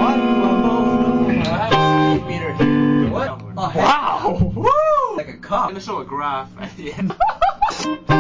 What? Oh, wow! Woo! Like a cup. I'm gonna show a graph at the end.